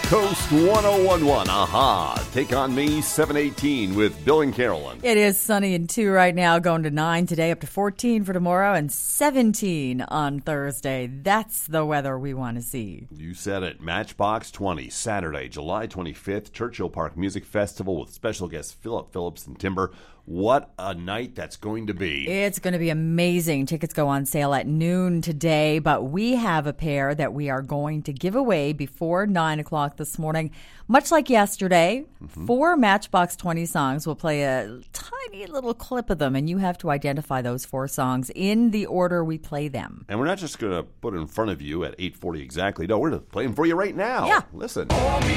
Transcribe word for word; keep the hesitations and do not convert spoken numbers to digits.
Coast one oh one one. Aha. Take on me, seven eighteen with Bill and Carolyn. It is sunny and two right now, going to nine today, up to fourteen for tomorrow, and seventeen on Thursday. That's the weather we want to see. You said it. Matchbox twenty, Saturday, July twenty-fifth, Churchill Park Music Festival with special guests Philip Phillips and Timber. What a night that's going to be. It's going to be amazing. Tickets go on sale at noon today, but we have a pair that we are going to give away before nine o'clock this morning. Much like yesterday, mm-hmm. four Matchbox twenty songs. We'll play a tiny little clip of them, and you have to identify those four songs in the order we play them. And we're not just going to put it in front of you at eight forty exactly. No, we're going to play them for you right now. Yeah. Listen. Hold me